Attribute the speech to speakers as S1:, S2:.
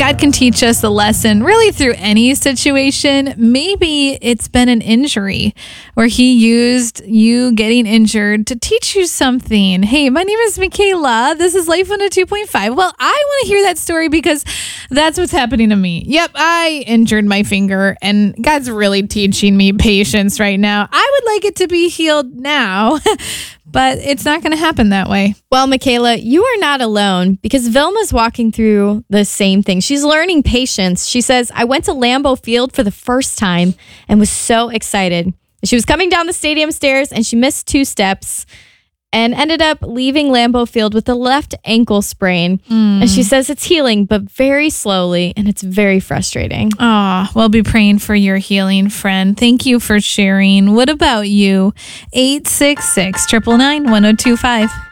S1: God can teach us a lesson really through any situation. Maybe it's been an injury where he used you getting injured to teach you something. Hey, my name is Michaela. This is Life 102.5. Well, I want to hear that story because that's what's happening to me. Yep, I injured my finger and God's really teaching me patience right now. I would like it to be healed now. But it's not going to happen that way.
S2: Well, Michaela, you are not alone because Vilma's walking through the same thing. She's learning patience. She says, I went to Lambeau Field for the first time and was so excited. She was coming down the stadium stairs and she missed 2 steps and ended up leaving Lambeau Field with a left ankle sprain. And she says it's healing, but very slowly, and it's very frustrating.
S1: Oh, we'll be praying for your healing, friend. Thank you for sharing. What about you? 866-999-1025.